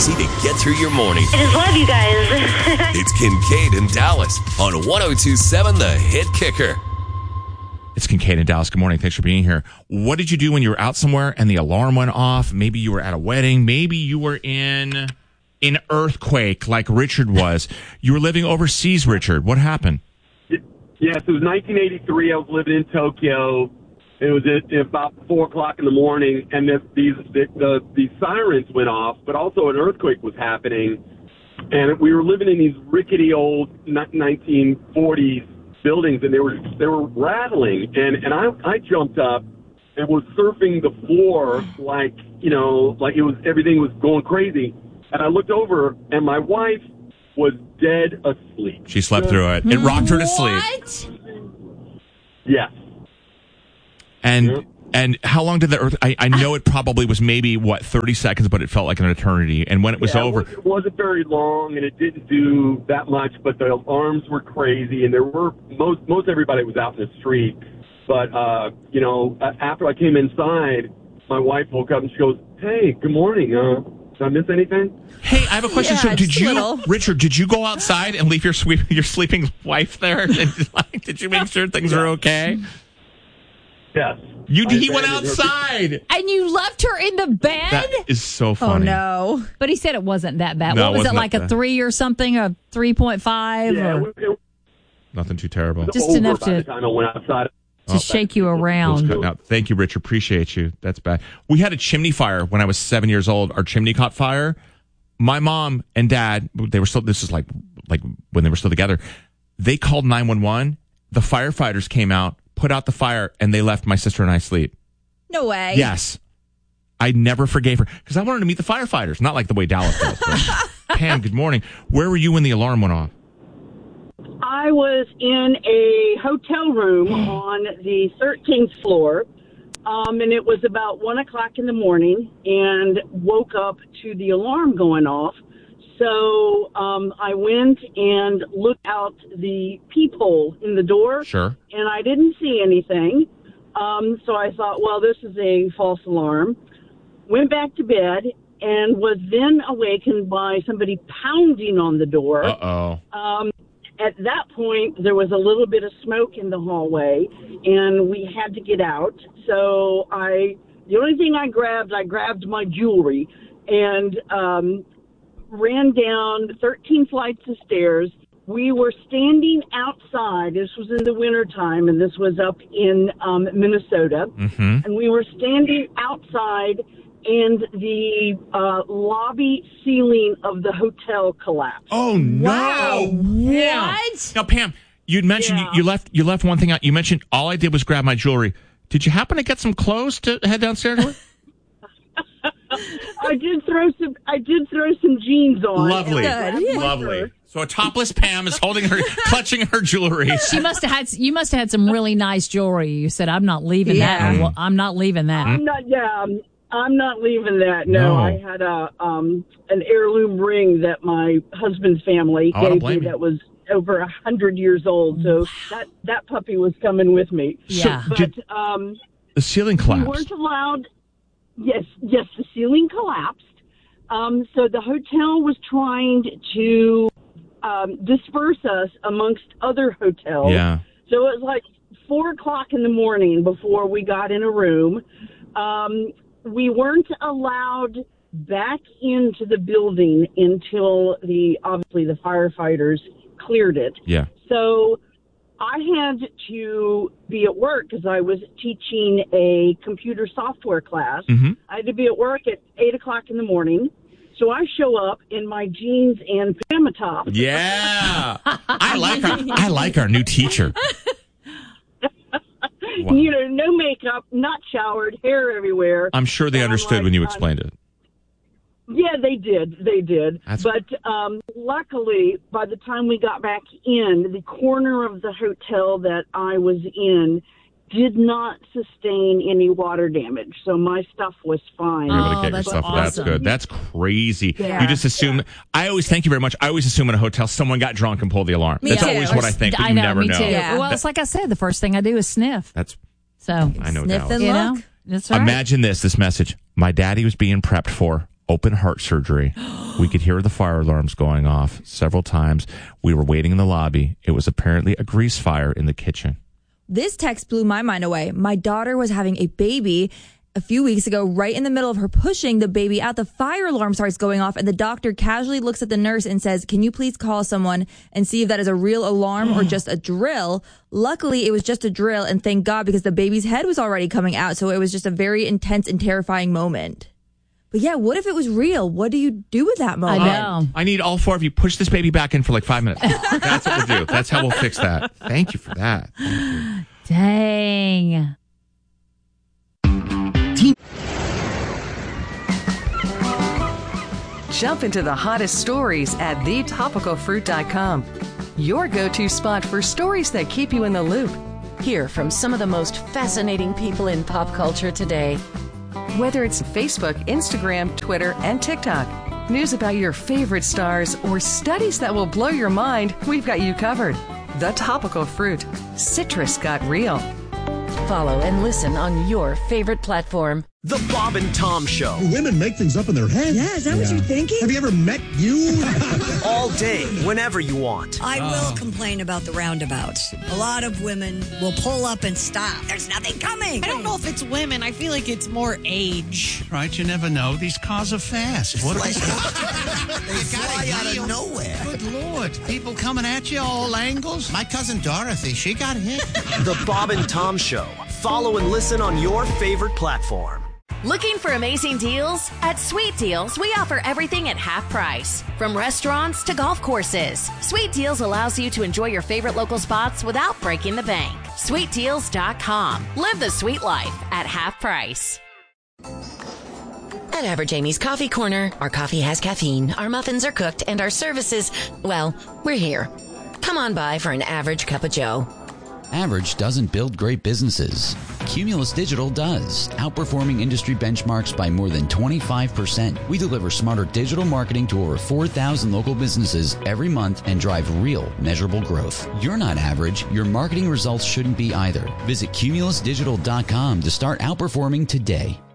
easy to get through your morning. I just love you guys. It's Kincaid and Dallas on 102.7 The Hit Kicker. It's Kincaid and Dallas. Good morning. Thanks for being here. What did you do when you were out somewhere and the alarm went off? Maybe you were at a wedding. Maybe you were in an earthquake like Richard was. You were living overseas, Richard. What happened? Yes, it was 1983. I was living in Tokyo. It was at about 4 o'clock in the morning, and the sirens went off, but also an earthquake was happening. And we were living in these rickety old 1940s buildings, and they were rattling. And I jumped up and was surfing the floor like everything was going crazy. And I looked over, and my wife was dead asleep. She slept through it. It rocked her to sleep. What? Yes. And how long did the earth? I know it probably was maybe 30 seconds, but it felt like an eternity. And when it was over, it wasn't very long, and it didn't do that much. But the alarms were crazy, and there were most everybody was out in the street. But after I came inside, my wife woke up and she goes, "Hey, good morning. Did I miss anything?" Hey, I have a question. Yeah, So Richard, did you go outside and leave your sleeping wife there? And, did you make sure things are okay? Yes. He went outside. And you left her in the bed? That is so funny. Oh, no. But he said it wasn't that bad. No, What was it, like a bad. 3 or something, a 3.5? Yeah, or it Nothing too terrible. was Just over enough by the to- time I went outside. to shake you It was around? cutting out. Thank you, Richard. Appreciate you. That's bad. We had a chimney fire when I was 7 years old. Our chimney caught fire. My mom and dad, they were still. This is like when they were still together. They called 911. The firefighters came out, put out the fire, and they left my sister and I sleep. No way. Yes. I never forgave her because I wanted to meet the firefighters, not like the way Dallas does. But Pam, good morning. Where were you when the alarm went off? I was in a hotel room on the 13th floor, and it was about 1 o'clock in the morning, and woke up to the alarm going off. So I went and looked out the peephole in the door, Sure. and I didn't see anything. So I thought, well, this is a false alarm. Went back to bed and was then awakened by somebody pounding on the door. Uh-oh. At that point, there was a little bit of smoke in the hallway, and we had to get out. So the only thing I grabbed my jewelry and ran down 13 flights of stairs. We were standing outside. This was in the wintertime, and this was up in Minnesota. Mm-hmm. And we were standing outside, and the lobby ceiling of the hotel collapsed. Oh, no. Wow. Yeah. What? Now, Pam, you'd mentioned Yeah. you left one thing out. You mentioned all I did was grab my jewelry. Did you happen to get some clothes to head downstairs with? I did throw some jeans on. Lovely. Good. Yeah. Lovely. So a topless Pam is clutching her jewelry. You must have had some really nice jewelry. You said, I'm not leaving Yeah. that. Well, I'm not leaving that. I'm not leaving that. No, No. I had an heirloom ring that my husband's family I don't gave blame me you. that was over 100 years old. So that puppy was coming with me. Yeah. But The ceiling we collapsed. weren't allowed. Yes, the ceiling collapsed. So the hotel was trying to disperse us amongst other hotels. Yeah. So it was like 4 o'clock in the morning before we got in a room. We weren't allowed back into the building until obviously the firefighters cleared it. Yeah. So I had to be at work because I was teaching a computer software class. Mm-hmm. I had to be at work at 8 o'clock in the morning. So I show up in my jeans and pajama top. Yeah. I like our new teacher. Wow. You know, no makeup, not showered, hair everywhere. I'm sure they And I'm understood like, when you explained it. Yeah, they did. That's- But luckily, by the time we got back in, the corner of the hotel that I was in did not sustain any water damage. So my stuff was fine. You're able to Oh, get that's yourself. That's awesome. good. That's crazy. Yeah. You just assume. Thank you very much. I always assume in a hotel someone got drunk and pulled the alarm. Me That's too. always what I think, but I you know, never me know. too. Yeah. Well, it's like I said, the first thing I do is sniff. That's So I know. Sniff Dallas. and you look. know, that's right. Imagine this message. My daddy was being prepped for open heart surgery. We could hear the fire alarms going off several times. We were waiting in the lobby. It was apparently a grease fire in the kitchen. This text blew my mind away. My daughter was having a baby a few weeks ago. Right in the middle of her pushing the baby out, the fire alarm starts going off, and the doctor casually looks at the nurse and says, "Can you please call someone and see if that is a real alarm or just a drill?" Luckily, it was just a drill, and thank God, because the baby's head was already coming out, so it was just a very intense and terrifying moment. But yeah, what if it was real? What do you do with that moment? I know. I need all 4 of you. Push this baby back in for like 5 minutes. That's what we'll do. That's how we'll fix that. Thank you for that. Dang. Jump into the hottest stories at thetopicalfruit.com. Your go-to spot for stories that keep you in the loop. Hear from some of the most fascinating people in pop culture today. Whether it's Facebook, Instagram, Twitter, and TikTok, news about your favorite stars, or studies that will blow your mind, we've got you covered. The Topical Fruit. Citrus got real. Follow and listen on your favorite platform. The Bob and Tom Show. Women make things up in their heads. Yeah, is that what you're thinking? Have you ever met you? All day, whenever you want. I will complain about the roundabouts. A lot of women will pull up and stop. There's nothing coming. I don't know if it's women. I feel like it's more age. Right, you never know. These cars are fast. What are they fly out of nowhere. Good Lord. People coming at you all angles. My cousin Dorothy, she got hit. The Bob and Tom Show. Follow and listen on your favorite platform. Looking for amazing deals? At Sweet Deals, we offer everything at half price. From restaurants to golf courses, Sweet Deals allows you to enjoy your favorite local spots without breaking the bank. SweetDeals.com. Live the sweet life at half price. At Average Amy's Coffee Corner, our coffee has caffeine, our muffins are cooked, and our services, well, we're here. Come on by for an average cup of joe. Average doesn't build great businesses. Cumulus Digital does, outperforming industry benchmarks by more than 25%. We deliver smarter digital marketing to over 4,000 local businesses every month and drive real, measurable growth. You're not average. Your marketing results shouldn't be either. Visit cumulusdigital.com to start outperforming today.